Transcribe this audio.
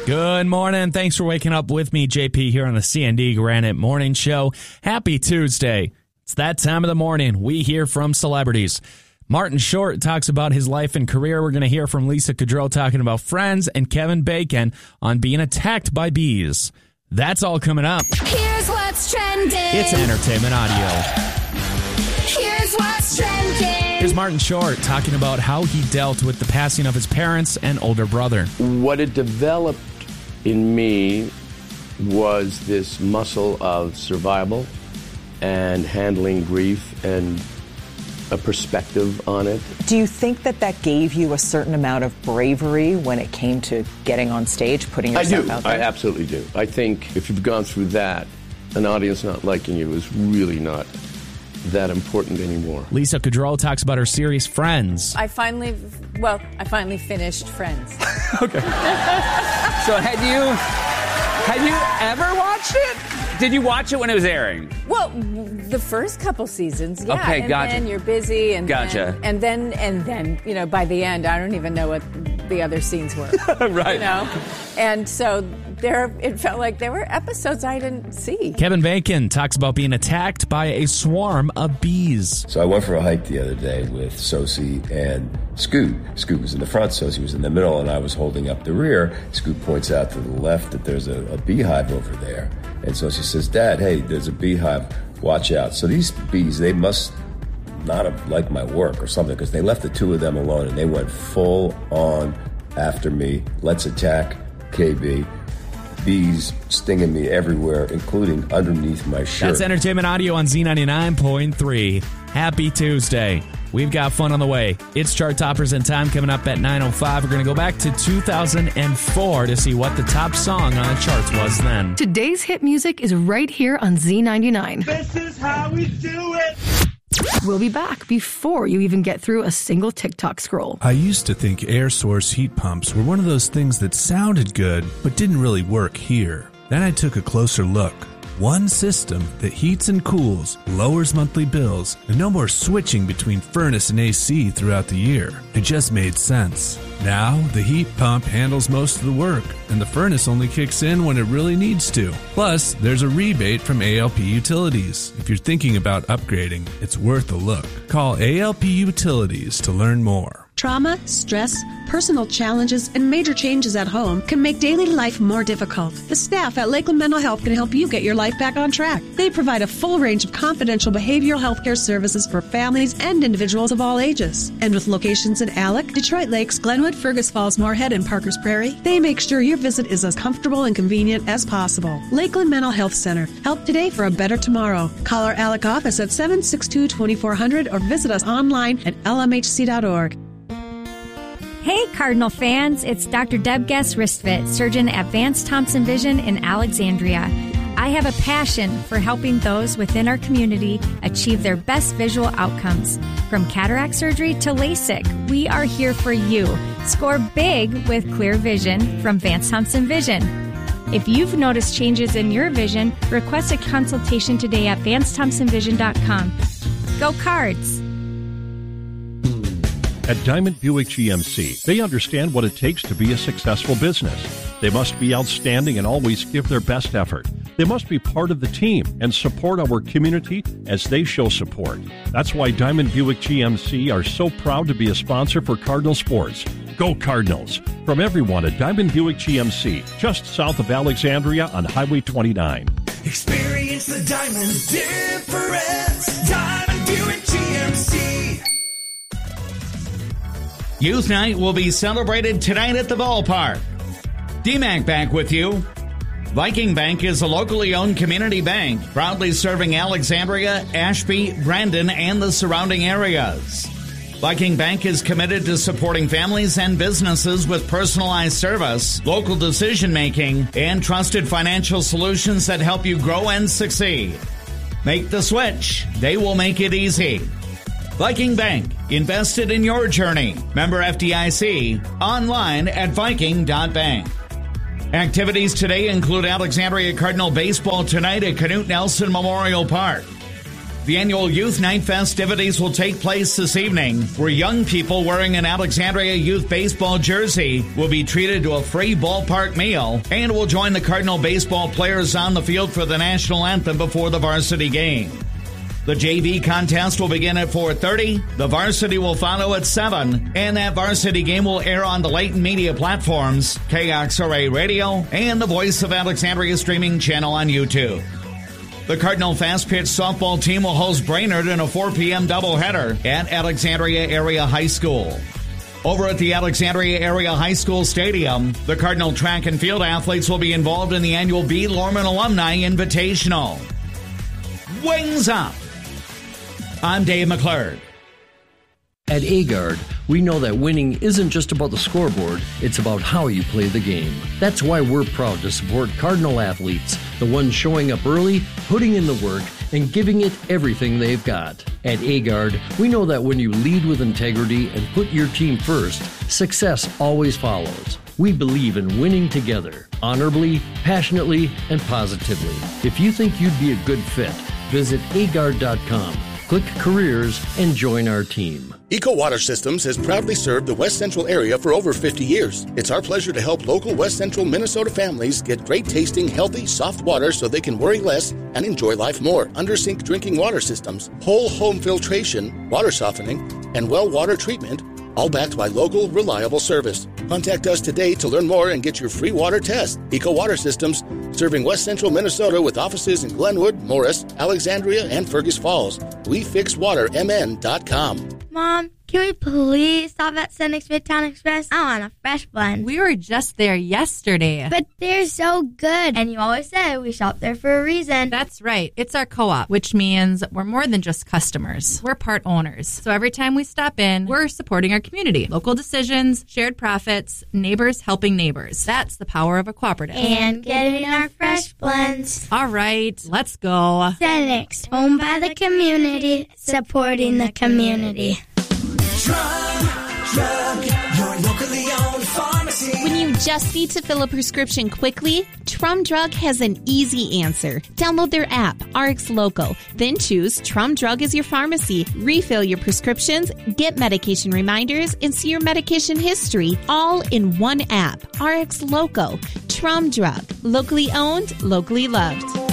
Good morning. Thanks for waking up with me, JP, here on the C&D Granite Morning Show. Happy Tuesday. It's that time of the morning. We hear from celebrities. Martin Short talks about his life and career. We're going to hear from Lisa Kudrow talking about Friends and Kevin Bacon on being attacked by bees. That's all coming up. Here's what's trending. It's entertainment audio. Here's what's trending. Here's Martin Short talking about how he dealt with the passing of his parents and older brother. What had developed in me was this muscle of survival and handling grief and a perspective on it. Do you think that gave you a certain amount of bravery when it came to getting on stage, putting yourself out there? I absolutely do. I think if you've gone through that, an audience not liking you is really not that important anymore. Lisa Kudrow talks about her series Friends. I finally finished Friends. Okay. So had you ever watched it? Did you watch it when it was airing? Well, the first couple seasons, yeah. Okay, and gotcha. then you're busy, and Gotcha. then, you know, by the end, I don't even know what the other scenes were. Right. You know, and so it felt like there were episodes I didn't see. Kevin Bacon talks about being attacked by a swarm of bees. So I went for a hike the other day with Sosie and Scoot. Scoot was in the front, Sosie was in the middle, and I was holding up the rear. Scoot points out to the left that there's a beehive over there. And Sosie says, Dad, hey, there's a beehive. Watch out. So these bees, they must not have liked my work or something, because they left the two of them alone, and they went full on after me. Let's attack KB. Bees stinging me everywhere, including underneath my shirt. That's entertainment audio on Z99.3. Happy Tuesday. We've got fun on the way. It's Chart Toppers and time coming up at 9:05. We're going to go back to 2004 to see what the top song on the charts was then. Today's hit music is right here on Z99. This is how we do it. We'll be back before you even get through a single TikTok scroll. I used to think air source heat pumps were one of those things that sounded good, but didn't really work here. Then I took a closer look. One system that heats and cools, lowers monthly bills, and no more switching between furnace and AC throughout the year. It just made sense. Now, the heat pump handles most of the work, and the furnace only kicks in when it really needs to. Plus, there's a rebate from ALP Utilities. If you're thinking about upgrading, it's worth a look. Call ALP Utilities to learn more. Trauma, stress, personal challenges, and major changes at home can make daily life more difficult. The staff at Lakeland Mental Health can help you get your life back on track. They provide a full range of confidential behavioral health care services for families and individuals of all ages. And with locations in Alec, Detroit Lakes, Glenwood, Fergus Falls, Moorhead, and Parkers Prairie, they make sure your visit is as comfortable and convenient as possible. Lakeland Mental Health Center. Help today for a better tomorrow. Call our Alec office at 762-2400 or visit us online at lmhc.org. Hey, Cardinal fans, it's Dr. Deb Guest-Ristvit, surgeon at Vance Thompson Vision in Alexandria. I have a passion for helping those within our community achieve their best visual outcomes. From cataract surgery to LASIK, we are here for you. Score big with clear vision from Vance Thompson Vision. If you've noticed changes in your vision, request a consultation today at VanceThompsonVision.com. Go Cards! At Diamond Buick GMC, they understand what it takes to be a successful business. They must be outstanding and always give their best effort. They must be part of the team and support our community as they show support. That's why Diamond Buick GMC are so proud to be a sponsor for Cardinal Sports. Go Cardinals! From everyone at Diamond Buick GMC, just south of Alexandria on Highway 29. Experience the Diamond difference. Diamond Buick GMC. Youth Night will be celebrated tonight at the ballpark. DMAC Bank with you. Viking Bank is a locally owned community bank, proudly serving Alexandria, Ashby, Brandon, and the surrounding areas. Viking Bank is committed to supporting families and businesses with personalized service, local decision-making, and trusted financial solutions that help you grow and succeed. Make the switch. They will make it easy. Viking Bank, invested in your journey. Member FDIC, online at Viking.bank. Activities today include Alexandria Cardinal baseball tonight at Canute Nelson Memorial Park. The annual Youth Night festivities will take place this evening, where young people wearing an Alexandria Youth baseball jersey will be treated to a free ballpark meal and will join the Cardinal baseball players on the field for the national anthem before the varsity game. The JV contest will begin at 4:30, the varsity will follow at 7, and that varsity game will air on the Layton media platforms, KXRA Radio, and the Voice of Alexandria streaming channel on YouTube. The Cardinal Fast Pitch softball team will host Brainerd in a 4 p.m. doubleheader at Alexandria Area High School. Over at the Alexandria Area High School Stadium, the Cardinal track and field athletes will be involved in the annual B. Lorman Alumni Invitational. Wings up! I'm Dave McClurg. At Agard, we know that winning isn't just about the scoreboard, it's about how you play the game. That's why we're proud to support Cardinal athletes, the ones showing up early, putting in the work, and giving it everything they've got. At Agard, we know that when you lead with integrity and put your team first, success always follows. We believe in winning together, honorably, passionately, and positively. If you think you'd be a good fit, visit agard.com. Click Careers and join our team. Eco Water Systems has proudly served the West Central area for over 50 years. It's our pleasure to help local West Central Minnesota families get great tasting, healthy, soft water so they can worry less and enjoy life more. Under-sink drinking water systems, whole home filtration, water softening, and well water treatment, all backed by local, reliable service. Contact us today to learn more and get your free water test. Eco Water Systems, serving West Central Minnesota with offices in Glenwood, Morris, Alexandria, and Fergus Falls. WeFixWaterMN.com. Mom, can we please stop at Senex Midtown Express? I want a fresh blend. We were just there yesterday. But they're so good. And you always say we shop there for a reason. That's right. It's our co-op, which means we're more than just customers. We're part owners. So every time we stop in, we're supporting our community. Local decisions, shared profits, neighbors helping neighbors. That's the power of a cooperative. And getting our fresh blends. All right, let's go. Senex, owned by the community, supporting the community. Drug, your locally owned pharmacy. When you just need to fill a prescription quickly, Trum Drug has an easy answer. Download their app, RX Loco. Then choose Trum Drug as your pharmacy. Refill your prescriptions, get medication reminders, and see your medication history all in one app. RX Loco. Trum Drug. Locally owned, locally loved.